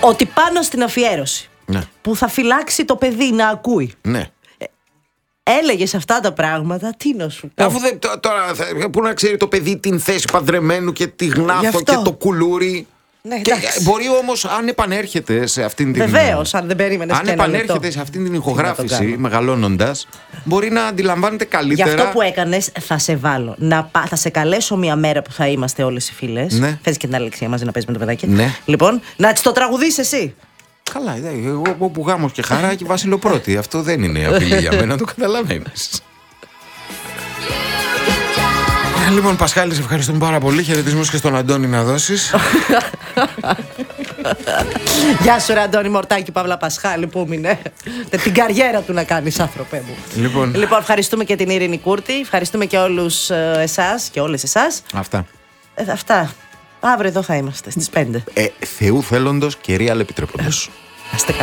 Ότι πάνω στην αφιέρωση, ναι, που θα φυλάξει το παιδί να ακούει, ναι. έλεγες αυτά τα πράγματα, τι να σου πω. Αφού τώρα, πού να ξέρει το παιδί την θέση παντρεμένου και τη γνάθο και το κουλούρι. Ναι, και μπορεί όμως, αν επανέρχεται σε αυτήν την. Βεβαίως, αν δεν περίμενες. Αν επανέρχεται σε αυτήν την ηχογράφηση, μεγαλώνοντας, μπορεί να αντιλαμβάνεται καλύτερα. Γι' αυτό που έκανες, θα σε βάλω. Θα σε καλέσω μια μέρα που θα είμαστε όλες οι φίλες. Ναι. Θες και την Αλεξία μαζί να παίζει με το παιδάκι. Ναι. Λοιπόν, να της το τραγουδείς εσύ. Καλά, εγώ που γάμος και χαρά και Βάσιλο πρώτη. Αυτό δεν είναι απειλή για μένα, το καταλαβαίνεις. Λοιπόν, Πασχάλη, σε ευχαριστούμε πάρα πολύ. Χαιρετισμούς και στον Αντώνη να δώσεις. Γεια σου, ρε Αντώνη Μορτάκη, Παύλα Πασχάλη, που έμεινε. Την καριέρα του να κάνεις, άνθρωπε μου. Λοιπόν, ευχαριστούμε και την Ειρήνη Κούρτη. Ευχαριστούμε και όλους εσάς και όλες εσάς. Αυτά. Αύριο εδώ θα είμαστε στις 5. Θεού θέλοντος και Real επιτρέποντος. Άστε καλά.